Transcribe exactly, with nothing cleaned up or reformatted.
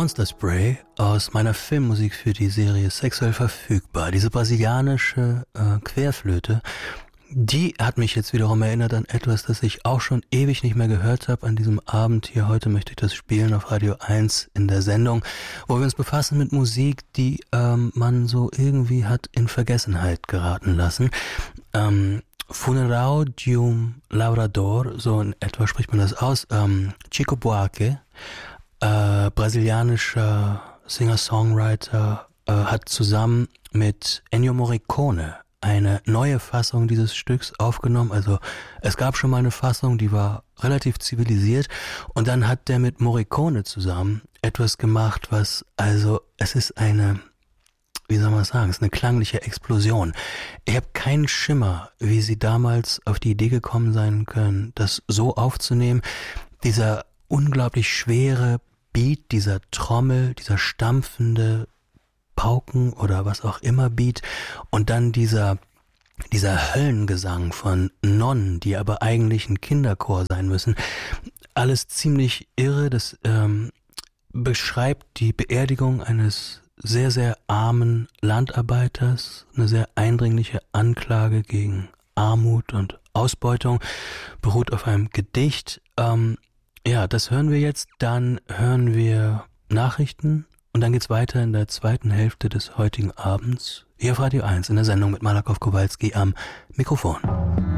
Monster Spray aus meiner Filmmusik für die Serie Sexuell verfügbar. Diese brasilianische äh, Querflöte, die hat mich jetzt wiederum erinnert an etwas, das ich auch schon ewig nicht mehr gehört habe an diesem Abend hier. Heute möchte ich das spielen auf Radio eins in der Sendung, wo wir uns befassen mit Musik, die ähm, man so irgendwie hat in Vergessenheit geraten lassen. Ähm, Funeral de um Lavrador, so in etwa spricht man das aus. Ähm, Chico Buarque, äh, brasilianischer Singer-Songwriter, äh, hat zusammen mit Ennio Morricone eine neue Fassung dieses Stücks aufgenommen. Also es gab schon mal eine Fassung, die war relativ zivilisiert, und dann hat der mit Morricone zusammen etwas gemacht, was, also es ist eine, wie soll man sagen, es ist eine klangliche Explosion. Ich habe keinen Schimmer, wie sie damals auf die Idee gekommen sein können, das so aufzunehmen. Dieser unglaublich schwere Beat, dieser Trommel, dieser stampfende Pauken oder was auch immer Beat, und dann dieser dieser Höllengesang von Nonnen, die aber eigentlich ein Kinderchor sein müssen. Alles ziemlich irre. Das ähm, beschreibt die Beerdigung eines sehr, sehr armen Landarbeiters, eine sehr eindringliche Anklage gegen Armut und Ausbeutung, beruht auf einem Gedicht. Ähm, ja, das hören wir jetzt. Dann hören wir Nachrichten. Und dann geht's weiter in der zweiten Hälfte des heutigen Abends hier auf Radio eins in der Sendung mit Malakow Kowalski am Mikrofon.